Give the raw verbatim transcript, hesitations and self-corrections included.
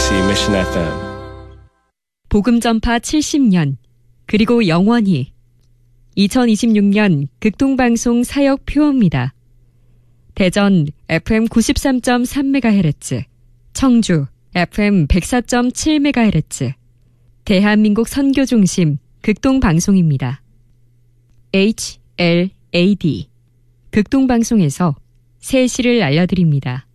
케이비씨 Mission 에프엠. 복음 전파 칠십 년, 그리고 영원히. 이천이십육 년 극동방송 사역 표어입니다. 대전 에프엠 구십삼 점 삼 메가헤르츠, 청주 에프엠 백사 점 칠 메가헤르츠, 대한민국 선교중심 극동방송입니다. 에이치 엘 에이 디 극동방송에서 새 시를 알려드립니다.